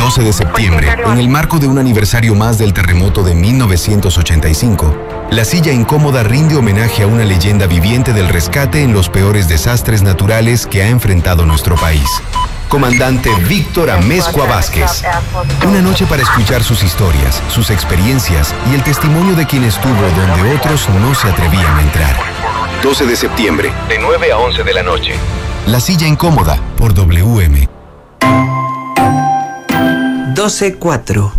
12 de septiembre, en el marco de un aniversario más del terremoto de 1985, La Silla Incómoda rinde homenaje a una leyenda viviente del rescate en los peores desastres naturales que ha enfrentado nuestro país. Comandante Víctor Amezcua Vázquez. Una noche para escuchar sus historias, sus experiencias y el testimonio de quien estuvo donde otros no se atrevían a entrar. 12 de septiembre, de 9 a 11 de la noche. La Silla Incómoda, por WM. 12:04.